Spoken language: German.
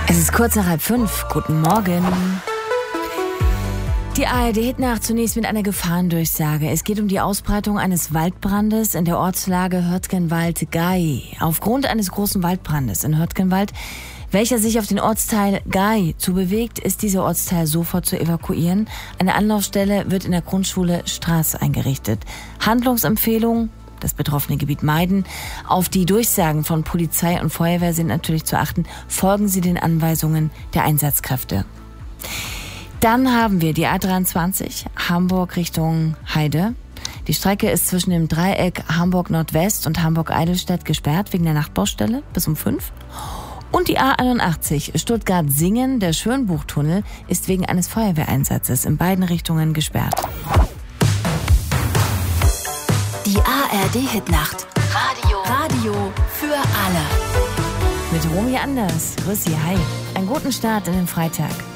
Es ist kurz nach 4:30. Guten Morgen. Die ARD-Hitnacht zunächst mit einer Gefahrendurchsage. Es geht um die Ausbreitung eines Waldbrandes in der Ortslage Hörtgenwald-Gaai. Aufgrund eines großen Waldbrandes in Hörtgenwald, welcher sich auf den Ortsteil Gaai zubewegt, ist dieser Ortsteil sofort zu evakuieren. Eine Anlaufstelle wird in der Grundschule Straß eingerichtet. Handlungsempfehlung: das betroffene Gebiet meiden. Auf die Durchsagen von Polizei und Feuerwehr sind natürlich zu achten. Folgen Sie den Anweisungen der Einsatzkräfte. Dann haben wir die A23 Hamburg Richtung Heide. Die Strecke ist zwischen dem Dreieck Hamburg Nordwest und Hamburg-Eidelstedt gesperrt wegen der Nachtbaustelle bis um 5. Und die A81 Stuttgart-Singen, der Schönbuchtunnel, ist wegen eines Feuerwehreinsatzes in beiden Richtungen gesperrt. Die ARD-Hitnacht. Radio für alle. Mit Romy Anders. Grüß Sie, hi. Einen guten Start in den Freitag.